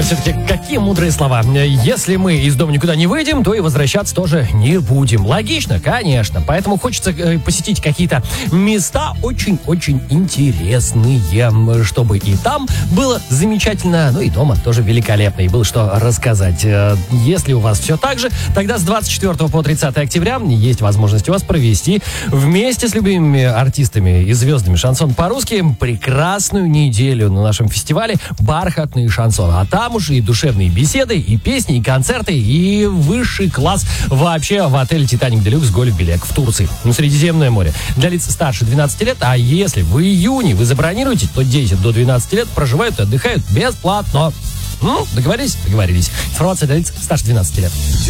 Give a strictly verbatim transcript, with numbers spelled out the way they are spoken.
Все-таки какие мудрые слова. Если мы из дома никуда не выйдем, то и возвращаться тоже не будем. Логично, конечно. Поэтому хочется посетить какие-то места очень-очень интересные, чтобы и там было замечательно, ну и дома тоже великолепно, и было что рассказать. Если у вас все так же, тогда с двадцать четвёртого по тридцатое октября есть возможность у вас провести вместе с любимыми артистами и звездами шансон по-русски прекрасную неделю на нашем фестивале «Бархатный шансон». А там уже и душевные беседы, и песни, и концерты, и высший класс вообще в отеле «Титаник Делюкс» Гольф-Белек в Турции, на Средиземное море. Для лиц старше двенадцати лет, а если в июне вы забронируете, то дети до двенадцати лет проживают и отдыхают бесплатно. Ну, договорились? Договорились. Информация для лиц старше двенадцати лет.